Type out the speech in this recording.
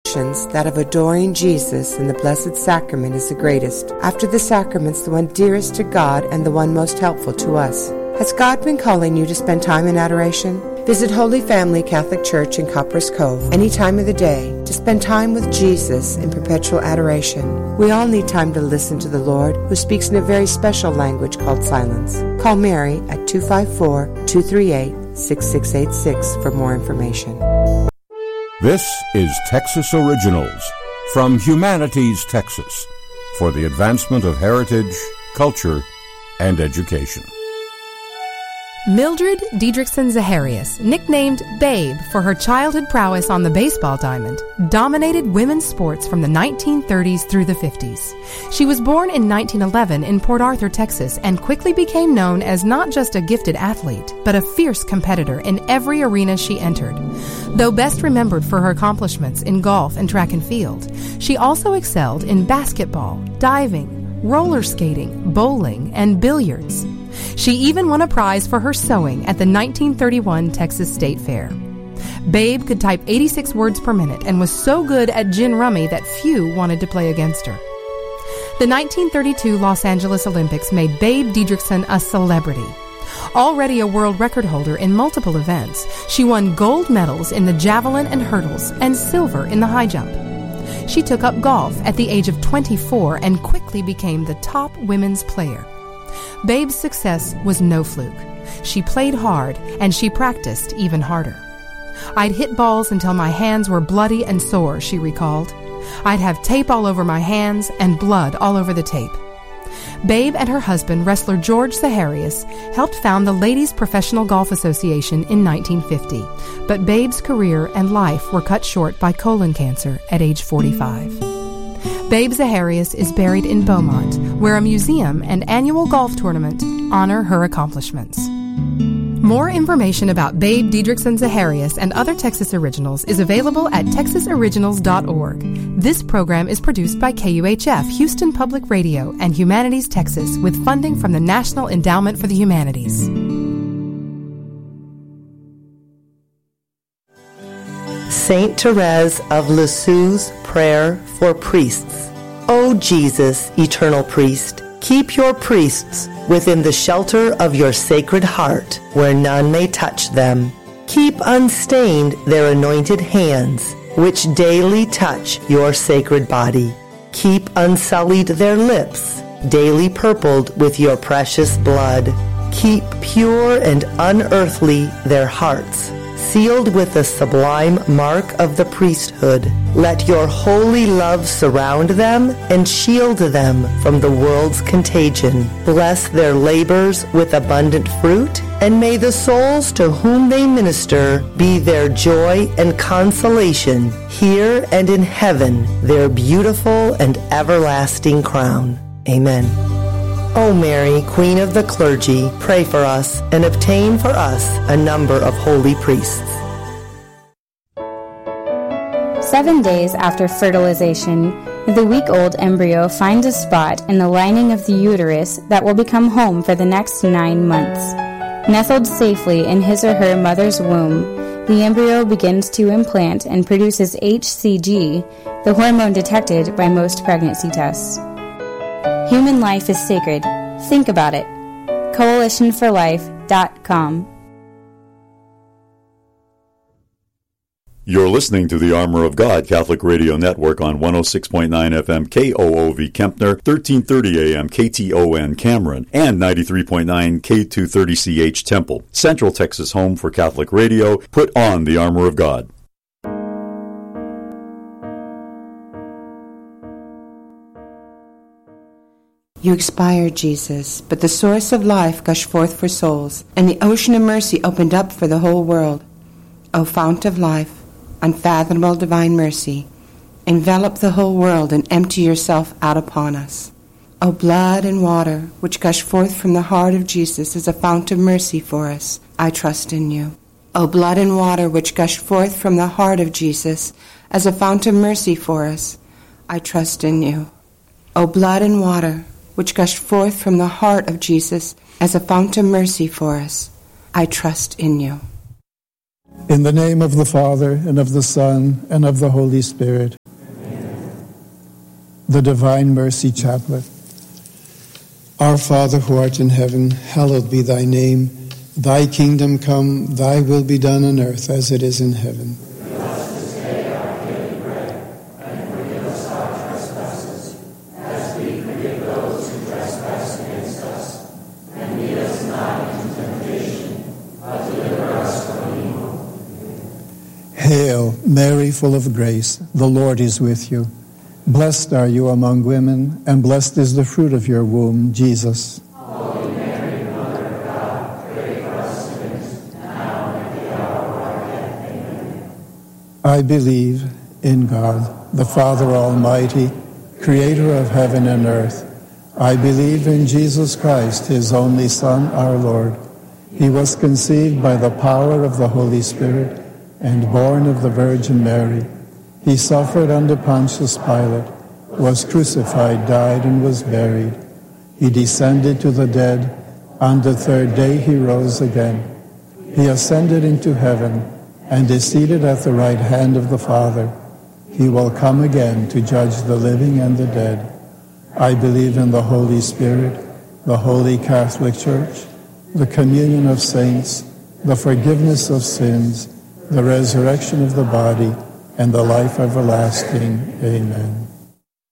That of adoring Jesus in the Blessed Sacrament is the greatest. After the sacraments, the one dearest to God and the one most helpful to us. Has God been calling you to spend time in adoration? Visit Holy Family Catholic Church in Copperas Cove any time of the day to spend time with Jesus in perpetual adoration. We all need time to listen to the Lord, who speaks in a very special language called silence. Call Mary at 254-238-6686 for more information. This is Texas Originals from Humanities, Texas, for the advancement of heritage, culture, and education. Mildred Diedrichson Zaharias, nicknamed Babe for her childhood prowess on the baseball diamond, dominated women's sports from the 1930s through the 50s. She was born in 1911 in Port Arthur, Texas, and quickly became known as not just a gifted athlete, but a fierce competitor in every arena she entered. Though best remembered for her accomplishments in golf and track and field, she also excelled in basketball, diving, roller skating, bowling, and billiards. She even won a prize for her sewing at the 1931 Texas State Fair. Babe could type 86 words per minute and was so good at gin rummy that few wanted to play against her. The 1932 Los Angeles Olympics made Babe Diedrichson a celebrity. Already a world record holder in multiple events, she won gold medals in the javelin and hurdles and silver in the high jump. She took up golf at the age of 24 and quickly became the top women's player. Babe's success was no fluke. She played hard, and she practiced even harder. I'd hit balls until my hands were bloody and sore, she recalled. I'd have tape all over my hands and blood all over the tape. Babe and her husband, wrestler George Zaharias, helped found the Ladies Professional Golf Association in 1950, but Babe's career and life were cut short by colon cancer at age 45. Babe Zaharias is buried in Beaumont, where a museum and annual golf tournament honor her accomplishments. More information about Babe Diedrichson Zaharias and other Texas Originals is available at texasoriginals.org. This program is produced by KUHF, Houston Public Radio, and Humanities Texas, with funding from the National Endowment for the Humanities. Saint Therese of Lisieux's Prayer for Priests. O Jesus, eternal priest, keep your priests within the shelter of your sacred heart, where none may touch them. Keep unstained their anointed hands, which daily touch your sacred body. Keep unsullied their lips, daily purpled with your precious blood. Keep pure and unearthly their hearts, sealed with the sublime mark of the priesthood. Let your holy love surround them and shield them from the world's contagion. Bless their labors with abundant fruit, and may the souls to whom they minister be their joy and consolation, here and in heaven, their beautiful and everlasting crown. Amen. O Mary, Queen of the clergy, pray for us and obtain for us a number of holy priests. 7 days after fertilization, the week-old embryo finds a spot in the lining of the uterus that will become home for the next 9 months. Nestled safely in his or her mother's womb, the embryo begins to implant and produces HCG, the hormone detected by most pregnancy tests. Human life is sacred. Think about it. CoalitionForLife.com. You're listening to the Armor of God Catholic Radio Network on 106.9 FM KOOV Kempner, 1330 AM KTON Cameron, and 93.9 K230CH Temple. Central Texas home for Catholic radio. Put on the Armor of God. You expired, Jesus, but the source of life gushed forth for souls, and the ocean of mercy opened up for the whole world. O fount of life, unfathomable divine mercy, envelop the whole world and empty yourself out upon us. O blood and water, which gush forth from the heart of Jesus as a fount of mercy for us, I trust in you. O blood and water, which gush forth from the heart of Jesus as a fount of mercy for us, I trust in you. O blood and water, which gushed forth from the heart of Jesus as a fount of mercy for us, I trust in you. In the name of the Father, and of the Son, and of the Holy Spirit. Amen. The Divine Mercy Chaplet. Our Father, who art in heaven, hallowed be thy name. Thy kingdom come, thy will be done on earth as it is in heaven. Give us this day our daily bread, and forgive us our trespasses, as we forgive those who trespass against us. And lead us not into temptation, but deliver us from evil. Hail, Mary, full of grace, the Lord is with you. Blessed are you among women, and blessed is the fruit of your womb, Jesus. Holy Mary, Mother of God, pray for us sinners, now and at the hour of our death. Amen. I believe in God, the Father Almighty, creator of heaven and earth. I believe in Jesus Christ, his only Son, our Lord. He was conceived by the power of the Holy Spirit, and born of the Virgin Mary. He suffered under Pontius Pilate, was crucified, died, and was buried. He descended to the dead. On the third day he rose again. He ascended into heaven, and is seated at the right hand of the Father. He will come again to judge the living and the dead. I believe in the Holy Spirit, the Holy Catholic Church, the communion of saints, the forgiveness of sins, the resurrection of the body, and the life everlasting. Amen.